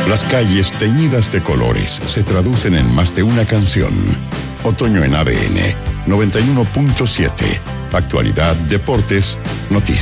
Las calles teñidas de colores se traducen en más de una canción. Otoño en ADN 91.7. Actualidad, deportes, noticias.